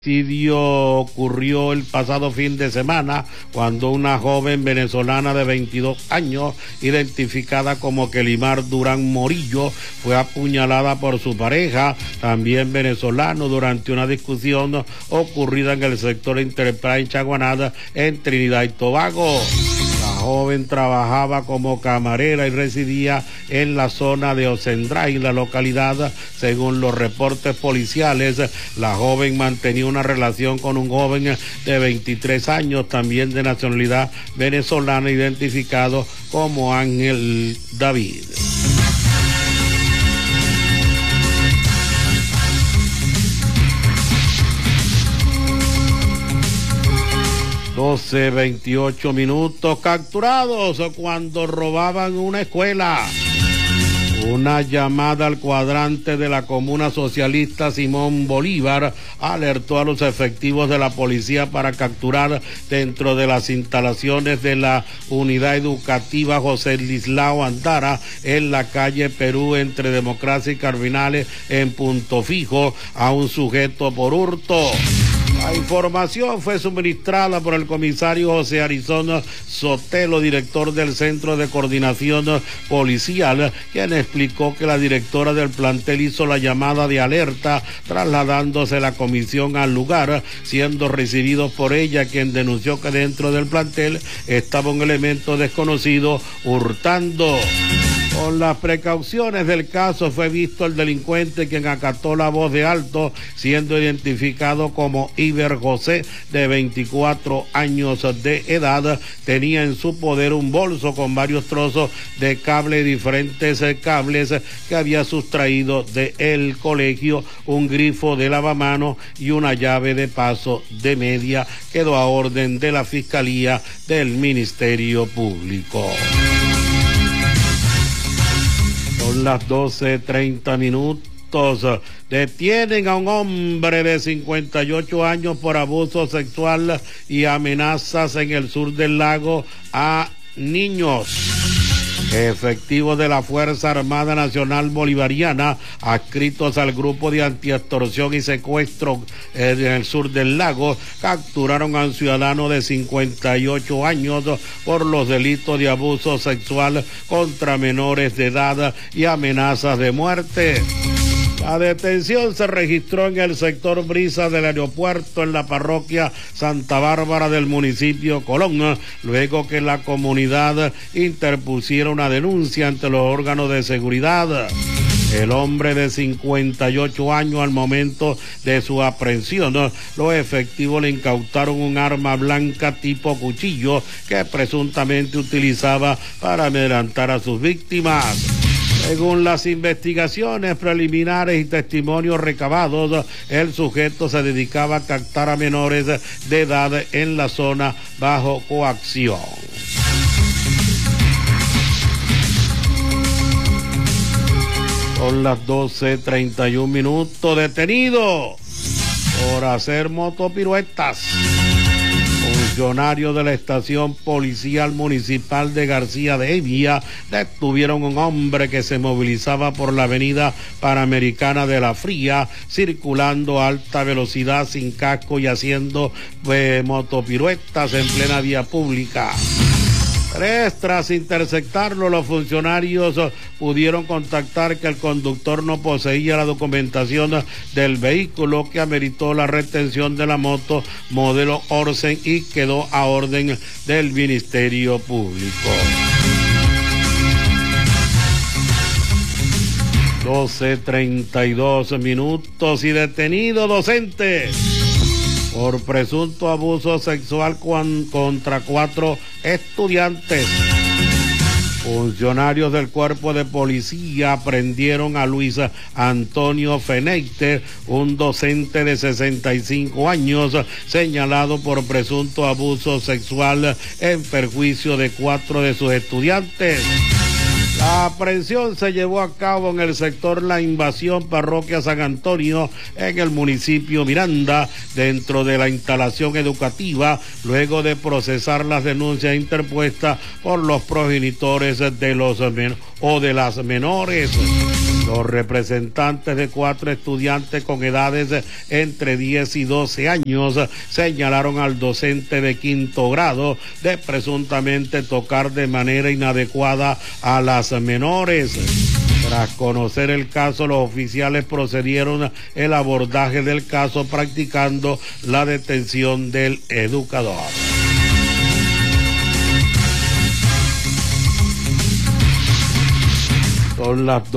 El suicidio ocurrió el pasado fin de semana cuando una joven venezolana de 22 años, identificada como Kelimar Durán Morillo, fue apuñalada por su pareja, también venezolano, durante una discusión ocurrida en el sector Enterprise Chaguaná, en Trinidad y Tobago. La joven trabajaba como camarera y residía en la zona de Ocendray, la localidad. Según los reportes policiales, la joven mantenía una relación con un joven de 23 años, también de nacionalidad venezolana, identificado como Ángel David. (12:28) Capturados cuando robaban una escuela. Una llamada al cuadrante de la comuna socialista Simón Bolívar alertó a los efectivos de la policía para capturar dentro de las instalaciones de la unidad educativa José Lislao Andara, en la calle Perú, entre Democracia y Cardinales, en Punto Fijo, a un sujeto por hurto. La información fue suministrada por el comisario José Arizona Sotelo, director del Centro de Coordinación Policial, quien explicó que la directora del plantel hizo la llamada de alerta, trasladándose la comisión al lugar, siendo recibidos por ella, quien denunció que dentro del plantel estaba un elemento desconocido hurtando. Con las precauciones del caso fue visto el delincuente, quien acató la voz de alto, siendo identificado como Iber José, de 24 años de edad. Tenía en su poder un bolso con varios trozos de cable, diferentes cables que había sustraído del colegio, un grifo de lavamanos y una llave de paso de media. Quedó a orden de la Fiscalía del Ministerio Público. Son las 12:30. Detienen a un hombre de 58 años por abuso sexual y amenazas en el sur del lago a niños. Efectivos de la Fuerza Armada Nacional Bolivariana, adscritos al grupo de antiextorsión y secuestro en el sur del lago, capturaron a un ciudadano de 58 años por los delitos de abuso sexual contra menores de edad y amenazas de muerte. La detención se registró en el sector Brisa del aeropuerto, en la parroquia Santa Bárbara del municipio Colón, luego que la comunidad interpusiera una denuncia ante los órganos de seguridad. El hombre de 58 años, al momento de su aprehensión, los efectivos le incautaron un arma blanca tipo cuchillo que presuntamente utilizaba para amedrentar a sus víctimas. Según las investigaciones preliminares y testimonios recabados, el sujeto se dedicaba a captar a menores de edad en la zona bajo coacción. Son las 12:31. Detenido por hacer motopiruetas. Funcionarios de la estación policial municipal de García de Evia detuvieron a un hombre que se movilizaba por la avenida Panamericana de la Fría, circulando a alta velocidad sin casco y haciendo motopiruetas en plena vía pública. Tras interceptarlo, los funcionarios pudieron contactar que el conductor no poseía la documentación del vehículo, que ameritó la retención de la moto modelo Orsen y quedó a orden del Ministerio Público. 12:32. Y detenido docente por presunto abuso sexual contra 4 estudiantes. Funcionarios del cuerpo de policía aprendieron a Luis Antonio Feneite, un docente de 65 años, señalado por presunto abuso sexual en perjuicio de 4 de sus estudiantes. La aprehensión se llevó a cabo en el sector La Invasión, parroquia San Antonio, en el municipio Miranda, dentro de la instalación educativa, luego de procesar las denuncias interpuestas por los progenitores de las menores. Los representantes de 4 estudiantes con edades entre 10 y 12 años señalaron al docente de 5º grado de presuntamente tocar de manera inadecuada a las menores. Tras conocer el caso, los oficiales procedieron al abordaje del caso, practicando la detención del educador. Son las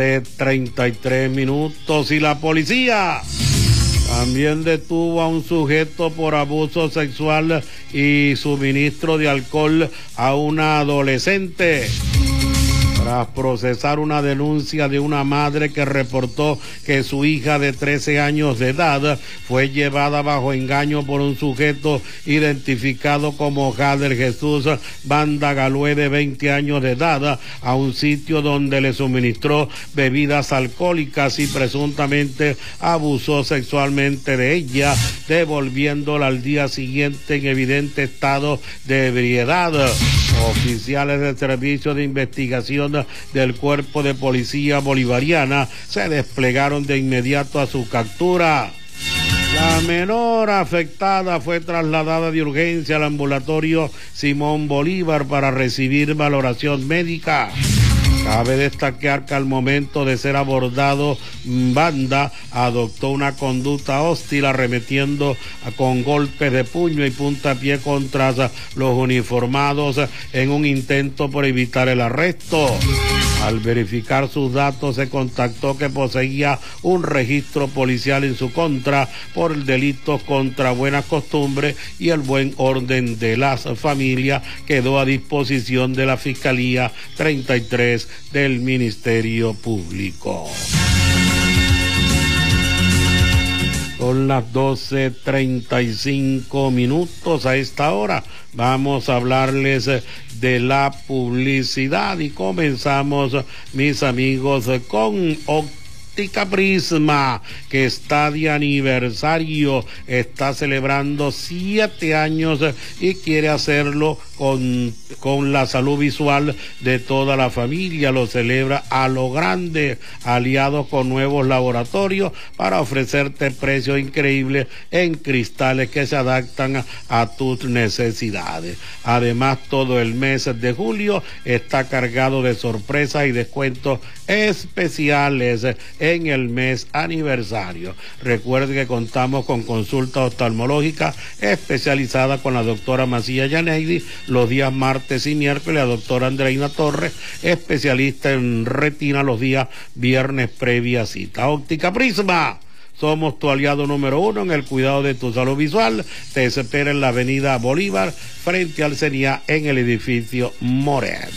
12:33 y la policía también detuvo a un sujeto por abuso sexual y suministro de alcohol a una adolescente. Tras procesar una denuncia de una madre que reportó que su hija de 13 años de edad fue llevada bajo engaño por un sujeto identificado como Jader Jesús Banda Galué, de 20 años de edad, a un sitio donde le suministró bebidas alcohólicas y presuntamente abusó sexualmente de ella, devolviéndola al día siguiente en evidente estado de ebriedad. Oficiales del Servicio de Investigación del Cuerpo de Policía Bolivariana se desplegaron de inmediato a su captura. La menor afectada fue trasladada de urgencia al ambulatorio Simón Bolívar para recibir valoración médica. Cabe destacar que al momento de ser abordado, Banda adoptó una conducta hostil, arremetiendo con golpes de puño y puntapié contra los uniformados en un intento por evitar el arresto. Al verificar sus datos, se constató que poseía un registro policial en su contra por delitos contra buenas costumbres y el buen orden de las familias. Quedó a disposición de la Fiscalía 33 del Ministerio Público. Son las 12:35. A esta hora vamos a hablarles de la publicidad y comenzamos, mis amigos, con Óptica Prisma, que está de aniversario, está celebrando 7 años y quiere hacerlo con la salud visual de toda la familia. Lo celebra a lo grande, aliado con nuevos laboratorios para ofrecerte precios increíbles en cristales que se adaptan a tus necesidades. Además, todo el mes de julio está cargado de sorpresas y descuentos especiales en el mes aniversario. Recuerde que contamos con consulta oftalmológica especializada con la doctora Macía Yaneidi los días martes y miércoles, la doctora Andreina Torres, especialista en retina, los días viernes previa cita. Óptica Prisma, somos tu aliado número 1 en el cuidado de tu salud visual. Te espera en la avenida Bolívar, frente al CENIA, en el edificio Moret.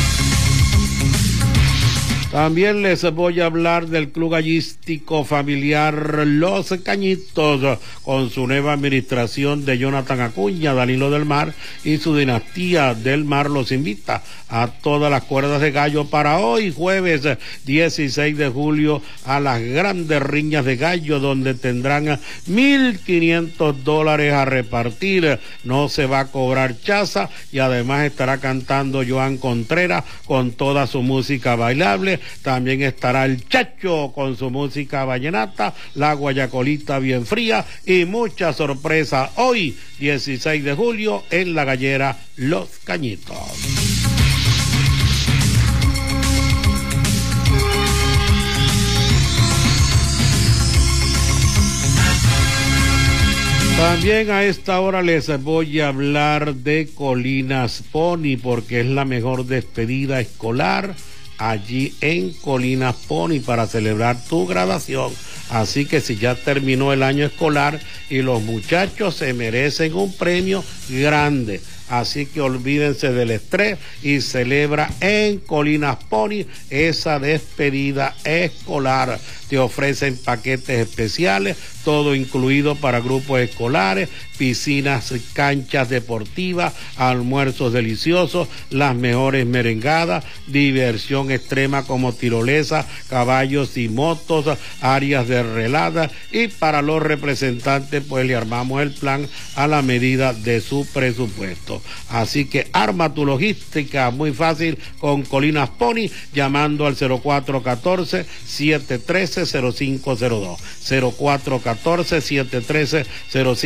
También les voy a hablar del Club Gallístico Familiar Los Cañitos, con su nueva administración de Jonathan Acuña, Danilo del Mar y su dinastía del Mar. Los invita a todas las cuerdas de gallo para hoy, jueves 16 de julio, a las grandes riñas de gallo, donde tendrán $1,500 a repartir. No se va a cobrar chaza y además estará cantando Joan Contreras con toda su música bailable. También estará el Chacho con su música vallenata, la guayacolita bien fría y mucha sorpresa hoy 16 de julio en la gallera Los Cañitos. También a esta hora les voy a hablar de Colinas Pony, porque es la mejor despedida escolar allí en Colinas Pony para celebrar tu graduación. Así que si ya terminó el año escolar y los muchachos se merecen un premio grande. Así que olvídense del estrés y celebra en Colinas Pony esa despedida escolar. Te ofrecen paquetes especiales, todo incluido para grupos escolares, piscinas, canchas deportivas, almuerzos deliciosos, las mejores merengadas, diversión extrema como tirolesa, caballos y motos, áreas de relada, y para los representantes pues le armamos el plan a la medida de su su presupuesto. Así que arma tu logística muy fácil con Colinas Pony llamando al 0414-713-0502. 0414-713-0502.